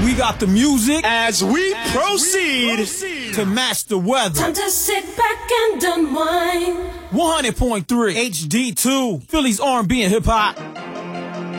We got the music as we proceed to match the weather. Time to sit back and unwind. 100.3 HD2, Philly's R&B and hip hop.